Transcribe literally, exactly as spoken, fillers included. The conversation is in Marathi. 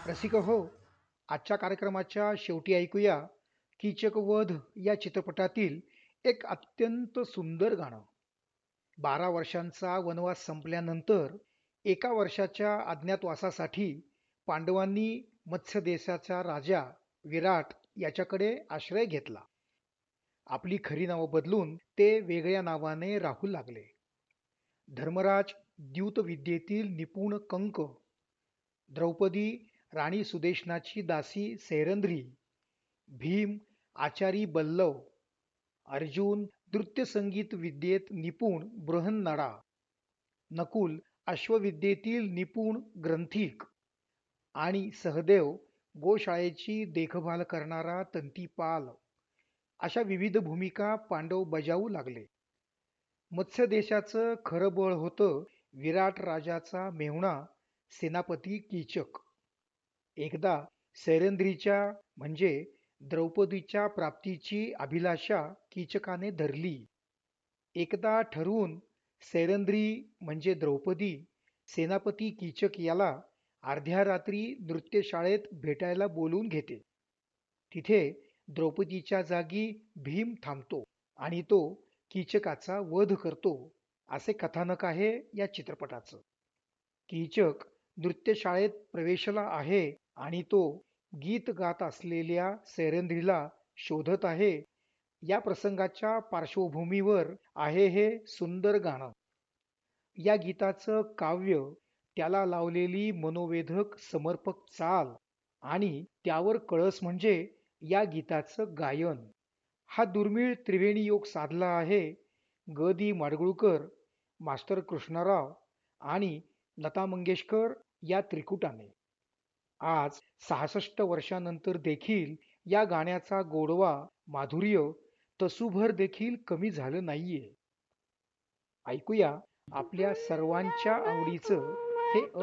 रसिक हो, आजच्या कार्यक्रमाच्या शेवटी ऐकूया कीचकवध या चित्रपटातील एक अत्यंत सुंदर गाणं. बारा वर्षांचा वनवास संपल्यानंतर एका वर्षाच्या अज्ञातवासासाठी पांडवांनी मत्स्य देशाचा राजा विराट याच्याकडे आश्रय घेतला. आपली खरी नावं बदलून ते वेगळ्या नावाने राहू लागले. धर्मराज द्यूतविद्येतील निपुण कंक, द्रौपदी राणी सुदेशनाची दासी सैरंध्री, भीम आचारी बल्लव, अर्जुन नृत्यसंगीत विद्येत निपुण बृहन्नळा, नकुल अश्वविद्येतील निपुण ग्रंथिक आणि सहदेव गोशाळेची देखभाल करणारा तंतीपाल अशा विविध भूमिका पांडव बजावू लागले. मत्स्य देशाचं खरं बळ होतं विराट राजाचा मेहुणा सेनापती कीचक. एकदा सैरंध्रीच्या म्हणजे द्रौपदीच्या प्राप्तीची अभिलाषा कीचकाने धरली. एकदा ठरवून सैरंध्री म्हणजे द्रौपदी सेनापती कीचक याला अर्ध्या रात्री नृत्यशाळेत भेटायला बोलवून घेते. तिथे द्रौपदीच्या जागी भीम थांबतो आणि तो कीचकाचा वध करतो, असे कथानक आहे या चित्रपटाचं. कीचक नृत्यशाळेत प्रवेशला आहे आणि तो गीत गात असलेल्या सैरंध्रीला शोधत आहे. या प्रसंगाच्या पार्श्वभूमीवर आहे हे सुंदर गाणं. या गीताचं काव्य, त्याला लावलेली मनोवेधक समर्पक चाल आणि त्यावर कळस म्हणजे या गीताचं गायन, हा दुर्मिळ त्रिवेणी योग साधला आहे ग दी माडगूळकर, मास्टर कृष्णराव आणि लता मंगेशकर या त्रिकुटाने. आज सहासष्ट वर्षानंतर देखील या गाण्याचा गोडवा, माधुर्य तसूभर देखील कमी झालं नाहीये. ऐकूया आपल्या सर्वांच्या आवडीचं हे